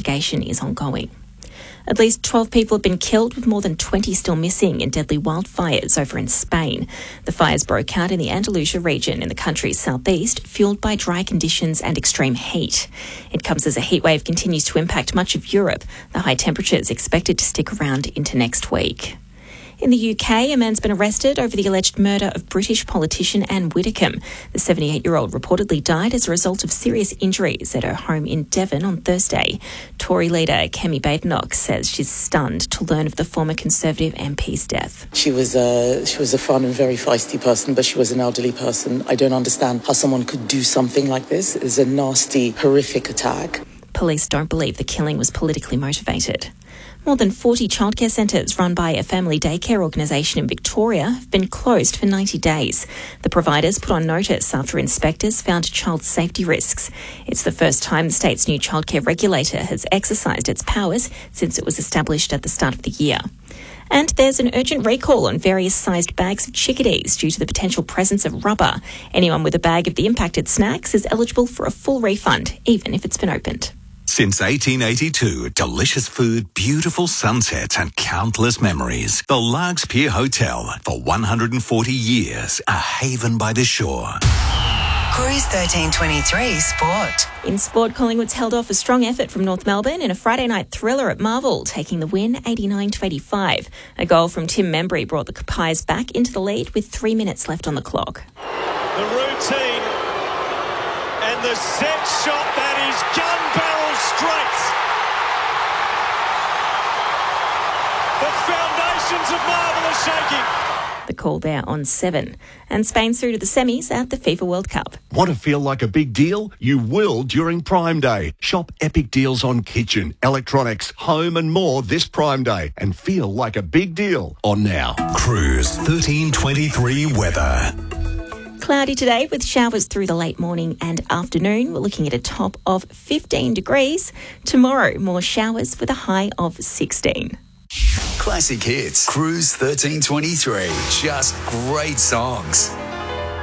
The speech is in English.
investigation is ongoing. At least 12 people have been killed, with more than 20 still missing in deadly wildfires over in Spain. The fires broke out in the Andalusia region in the country's southeast, fuelled by dry conditions and extreme heat. It comes as a heatwave continues to impact much of Europe. The high temperatures expected to stick around into next week. In the UK, a man's been arrested over the alleged murder of British politician Anne Widdecombe. The 78-year-old reportedly died as a result of serious injuries at her home in Devon on Thursday. Tory leader Kemi Badenoch says she's stunned to learn of the former Conservative MP's death. She was a fun and very feisty person, but she was an elderly person. I don't understand how someone could do something like this. It's a nasty, horrific attack. Police don't believe the killing was politically motivated. More than 40 childcare centres run by a family daycare organisation in Victoria have been closed for 90 days. The providers put on notice after inspectors found child safety risks. It's the first time the state's new childcare regulator has exercised its powers since it was established at the start of the year. And there's an urgent recall on various sized bags of chickadees due to the potential presence of rubber. Anyone with a bag of the impacted snacks is eligible for a full refund, even if it's been opened. Since 1882, delicious food, beautiful sunsets and countless memories. The Largs Pier Hotel, for 140 years, a haven by the shore. Cruise 1323 Sport. In sport, Collingwood's held off a strong effort from North Melbourne in a Friday night thriller at Marvel, taking the win 89-85. A goal from Tim Membry brought the Pies back into the lead with 3 minutes left on the clock. The routine and the set shot that is gun barrel straight. The foundations of Marvel are shaking. The call there on 7. And Spain's through to the semis at the FIFA World Cup. Want to feel like a big deal? You will during Prime Day. Shop epic deals on kitchen, electronics, home and more this Prime Day and feel like a big deal on Now. Cruise 1323 weather. Cloudy today with showers through the late morning and afternoon. We're looking at a top of 15 degrees. Tomorrow, more showers with a high of 16. Classic hits. Cruise 1323. Just great songs.